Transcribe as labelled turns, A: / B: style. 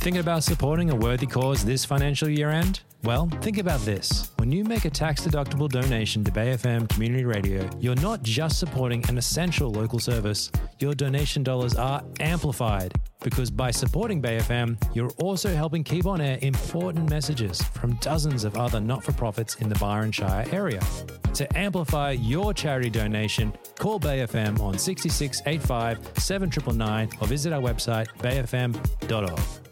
A: Thinking about supporting a worthy cause this financial year end? Well, think about this. When you make a tax-deductible donation to Bay FM Community Radio, you're not just supporting an essential local service. Your donation dollars are amplified because by supporting Bay FM, you're also helping keep on air important messages from dozens of other not-for-profits in the Byron Shire area. To amplify your charity donation, call Bay FM on 6685 7999 or visit our website bayfm.org.